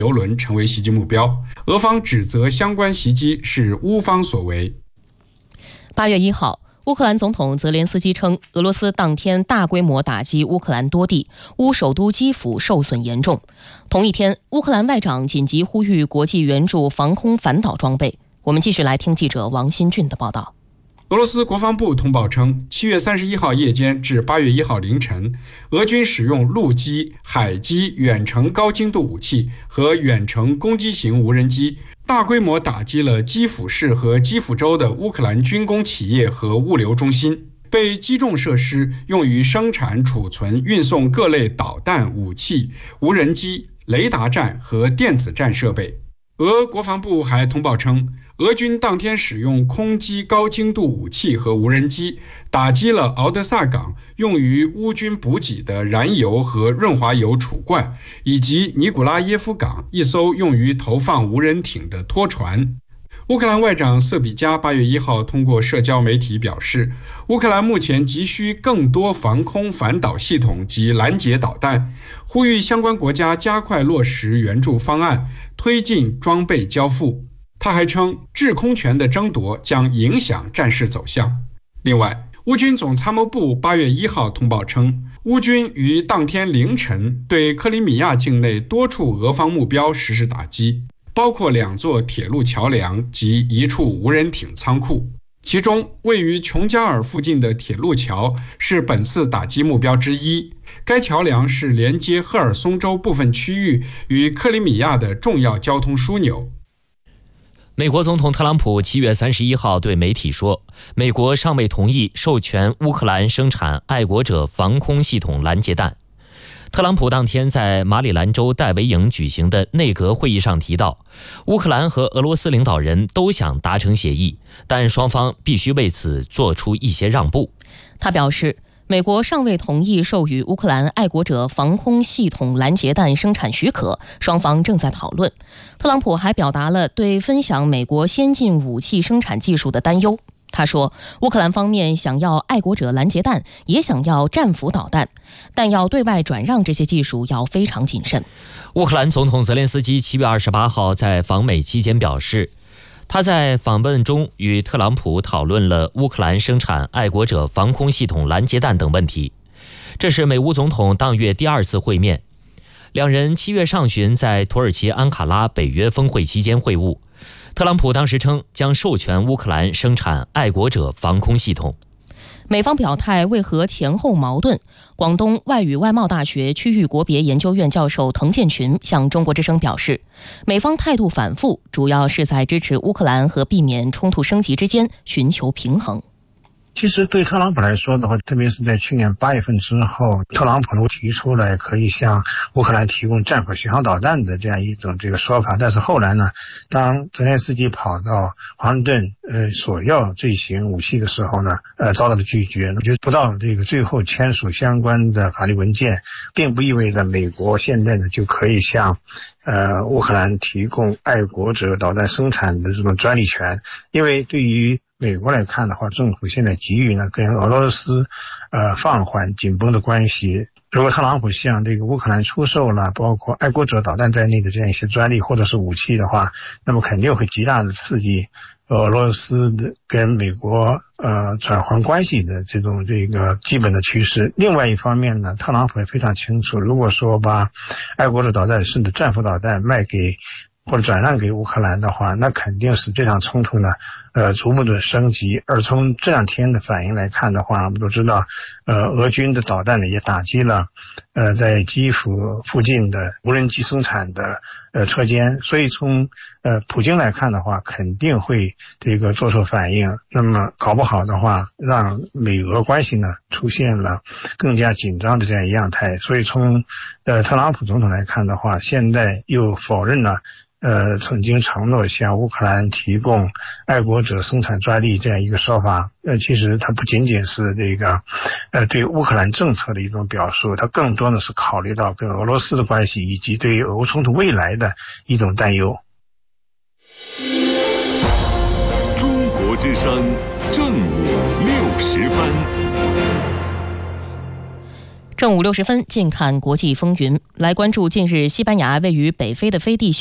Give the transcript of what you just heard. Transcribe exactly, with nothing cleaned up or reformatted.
油轮成为袭击目标。俄方指责相关袭击是乌方所为。 八月一号，乌克兰总统泽连斯基称，俄罗斯当天大规模打击乌克兰多地，乌首都基辅受损严重。同一天，乌克兰外长紧急呼吁国际援助防空反导装备。我们继续来听记者王新俊的报道。 俄罗斯国防部通报称，七月三十一号夜间至八月一号凌晨，俄军使用陆基、海基远程高精度武器和远程攻击型无人机，大规模打击了基辅市和基辅州的乌克兰军工企业和物流中心，被击中设施用于生产、储存、运送各类导弹、武器、无人机、雷达站和电子战设备。俄国防部还通报称，俄军当天使用空基高精度武器和无人机，打击了敖德萨港用于乌军补给的燃油和润滑油储罐，以及尼古拉耶夫港一艘用于投放无人艇的拖船。乌克兰外长瑟比加八月一号通过社交媒体表示，乌克兰目前急需更多防空反导系统及拦截导弹，呼吁相关国家加快落实援助方案，推进装备交付。他还称，制空权的争夺将影响战事走向。另外，乌军总参谋部八月一号通报称，乌军于当天凌晨对克里米亚境内多处俄方目标实施打击，包括两座铁路桥梁及一处无人艇仓库。其中，位于琼加尔附近的铁路桥是本次打击目标之一。该桥梁是连接赫尔松州部分区域与克里米亚的重要交通枢纽。 美国总统特朗普七月三十一号对媒体说，美国尚未同意授权乌克兰生产爱国者防空系统拦截弹。特朗普当天在马里兰州戴维营举行的内阁会议上提到，乌克兰和俄罗斯领导人都想达成协议，但双方必须为此做出一些让步。 他表示，美国尚未同意授予乌克兰爱国者防空系统拦截弹生产许可，双方正在讨论。特朗普还表达了对分享美国先进武器生产技术的担忧。他说，乌克兰方面想要爱国者拦截弹，也想要战斧导弹，但要对外转让这些技术要非常谨慎。 乌克兰总统泽连斯基七月二十八号在访美期间表示，他在访问中与特朗普讨论了乌克兰生产爱国者防空系统拦截弹等问题。这是美乌总统当月第二次会面，两人七月上旬在土耳其安卡拉北约峰会期间会晤。特朗普当时称将授权乌克兰生产爱国者防空系统。 美方表态为何前后矛盾？广东外语外贸大学区域国别研究院教授滕建群向中国之声表示，美方态度反复，主要是在支持乌克兰和避免冲突升级之间寻求平衡。 其实对特朗普来说的话，特别是在去年八月份之后，特朗普提出来可以向乌克兰提供战斧巡航导弹的这样一种这个说法，但是后来呢，当泽连斯基跑到华盛顿呃索要这型武器的时候呢，呃遭到了拒绝。就不到这个最后签署相关的法律文件，并不意味着美国现在呢就可以向呃乌克兰提供爱国者导弹生产的这种专利权，因为对于美国来看的话，政府现在急于呢跟俄罗斯呃放缓紧绷的关系。如果特朗普向这个乌克兰出售了包括爱国者导弹在内的这样一些专利或者是武器的话，那么肯定会极大的刺激俄罗斯的跟美国呃转换关系的这种这个基本的趋势。另外一方面呢，特朗普也非常清楚，如果说把爱国者导弹甚至战斧导弹卖给或者转让给乌克兰的话，那肯定是这场冲突呢呃逐步的升级。而从这两天的反应来看的话，我们都知道呃俄军的导弹呢也打击了呃在基辅附近的无人机生产的呃车间，所以从呃普京来看的话，肯定会这个做出反应。那么搞不好的话，让美俄关系呢出现了更加紧张的这样一样态。所以从呃特朗普总统来看的话，现在又否认了呃，曾经承诺向乌克兰提供爱国者生产专利这样一个说法，呃，其实它不仅仅是这个，呃，对乌克兰政策的一种表述，它更多的是考虑到跟俄罗斯的关系，以及对于俄乌冲突未来的一种担忧。 中国之声正午六时分。 正午六十分，近看国际风云，来关注近日西班牙位于北非的飞地